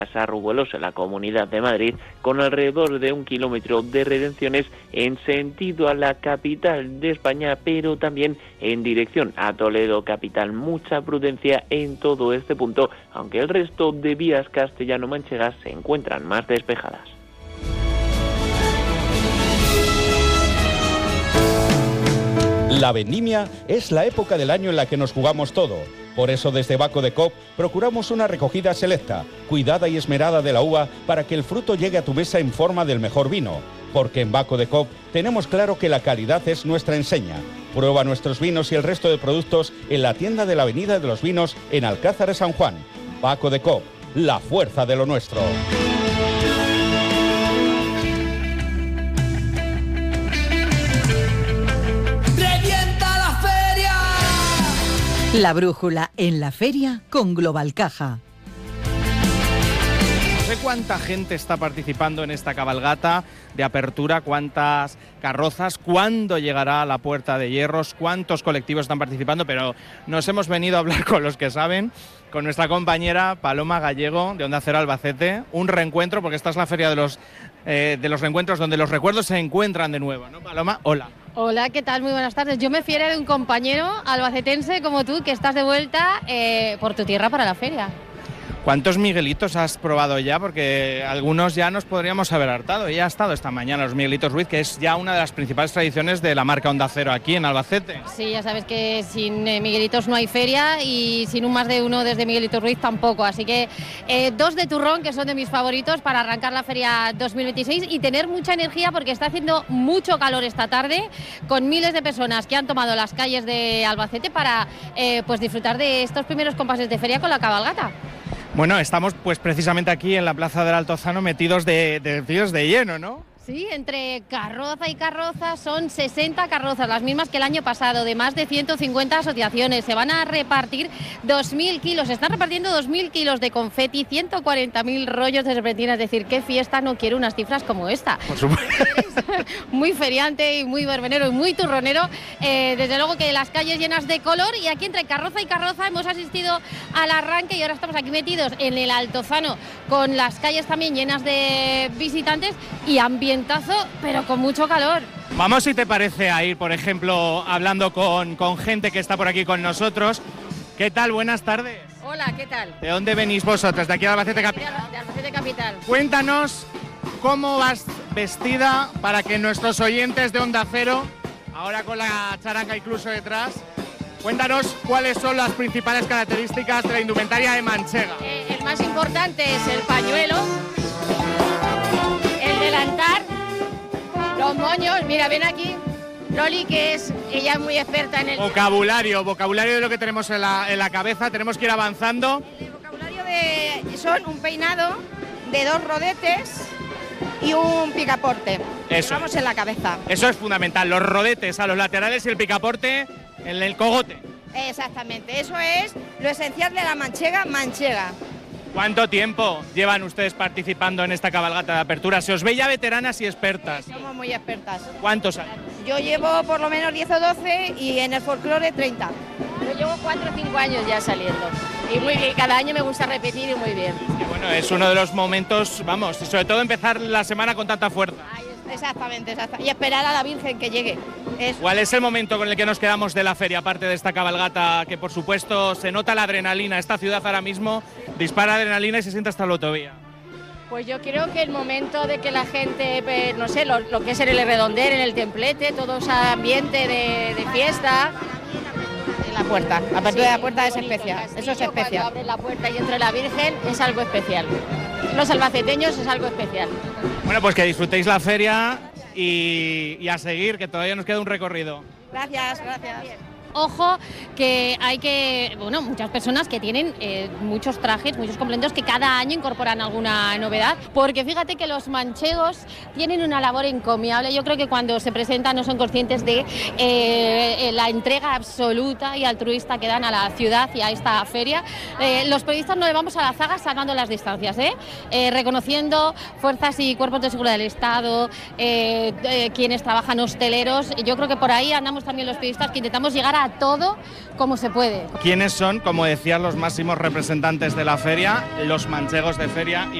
Arruguelos, en la Comunidad de Madrid, con alrededor de 1 kilómetro de retenciones en sentido a la capital de España, pero también en dirección a Toledo capital. Mucha prudencia en todo este punto, aunque el resto de vías castellano-manchegas se encuentran más despejadas. La vendimia es la época del año en la que nos jugamos todo. Por eso desde Baco de Coop procuramos una recogida selecta, cuidada y esmerada de la uva para que el fruto llegue a tu mesa en forma del mejor vino. Porque en Baco de Coop tenemos claro que la calidad es nuestra enseña. Prueba nuestros vinos y el resto de productos en la tienda de la Avenida de los Vinos en Alcázar de San Juan. Baco de Coop, la fuerza de lo nuestro. La brújula en la feria con Global Caja. No sé cuánta gente está participando en esta cabalgata de apertura, cuántas carrozas, cuándo llegará a la Puerta de Hierros, cuántos colectivos están participando, pero nos hemos venido a hablar con los que saben, con nuestra compañera Paloma Gallego de Onda Cero Albacete. Un reencuentro, porque esta es la feria de los reencuentros donde los recuerdos se encuentran de nuevo, ¿no, Paloma? Hola. Hola, ¿qué tal? Muy buenas tardes. Yo me fiera de un compañero albacetense como tú, que estás de vuelta por tu tierra para la feria. ¿Cuántos Miguelitos has probado ya? Porque algunos ya nos podríamos haber hartado. Ya ha estado esta mañana los Miguelitos Ruiz, que es ya una de las principales tradiciones de la marca Onda Cero aquí en Albacete. Sí, ya sabes que sin Miguelitos no hay feria y sin un más de uno desde Miguelitos Ruiz tampoco. Así que 2 de turrón, que son de mis favoritos para arrancar la feria 2026 y tener mucha energía, porque está haciendo mucho calor esta tarde, con miles de personas que han tomado las calles de Albacete para pues disfrutar de estos primeros compases de feria con la cabalgata. Bueno, estamos pues precisamente aquí en la Plaza del Altozano metidos de lleno, ¿no? Sí, entre carroza y carroza son 60 carrozas, las mismas que el año pasado, de más de 150 asociaciones. Se van a repartir 2.000 kilos, se están repartiendo 2.000 kilos de confeti, 140.000 rollos de serpentina. Es decir, ¿qué fiesta no quiere unas cifras como esta? Por supuesto. Muy feriante y muy verbenero y muy turronero. Desde luego que las calles llenas de color, y aquí entre carroza y carroza hemos asistido al arranque y ahora estamos aquí metidos en el Altozano con las calles también llenas de visitantes y ambientazo, pero con mucho calor. Vamos, si te parece, a ir, por ejemplo, hablando con gente que está por aquí con nosotros. ¿Qué tal? Buenas tardes. Hola, ¿qué tal? ¿De dónde venís vosotras? ¿De aquí de Albacete Capital? De Albacete Capital. Cuéntanos cómo vas vestida para que nuestros oyentes de Onda Cero, ahora con la charanga incluso detrás, cuéntanos cuáles son las principales características de la indumentaria de Manchega. El más importante es el pañuelo, el delantal, los moños. Mira, ven aquí Loli, que ella es muy experta en el... Vocabulario de lo que tenemos en la cabeza. Tenemos que ir avanzando. El vocabulario son un peinado de 2 rodetes y un picaporte. Eso. Vamos en la cabeza. Eso es fundamental, los rodetes a los laterales y el picaporte en el cogote. Exactamente, eso es lo esencial de la manchega. ¿Cuánto tiempo llevan ustedes participando en esta cabalgata de apertura? Se os ve ya veteranas y expertas. Somos muy expertas. ¿Cuántos años? Yo llevo por lo menos 10 o 12 y en el folclore 30. Yo llevo 4 o 5 años ya saliendo y muy bien, cada año me gusta repetir y muy bien. Y bueno, es uno de los momentos, vamos, y sobre todo empezar la semana con tanta fuerza. Exactamente. Y esperar a la Virgen que llegue. ¿Cuál es el momento con el que nos quedamos de la feria, aparte de esta cabalgata, que por supuesto se nota la adrenalina? Esta ciudad ahora mismo dispara adrenalina y se siente hasta la autovía. Pues yo creo que el momento de que la gente, no sé, lo que es en el redondel, en el templete, todo ese ambiente de fiesta. En la puerta, la apertura de la puerta es especial, eso es especial. Cuando abre la puerta y entra la Virgen es algo especial. Los albaceteños es algo especial. Bueno, pues que disfrutéis la feria y a seguir, que todavía nos queda un recorrido. Gracias. Ojo, que hay muchas personas que tienen muchos trajes, muchos complementos que cada año incorporan alguna novedad, porque fíjate que los manchegos tienen una labor encomiable. Yo creo que cuando se presentan no son conscientes de la entrega absoluta y altruista que dan a la ciudad y a esta feria. Los periodistas no le vamos a la zaga salvando las distancias, reconociendo fuerzas y cuerpos de seguridad del Estado, quienes trabajan hosteleros. Yo creo que por ahí andamos también los periodistas, que intentamos llegar salga todo como se puede. ¿Quiénes son, como decías, los máximos representantes de la feria, los manchegos de feria?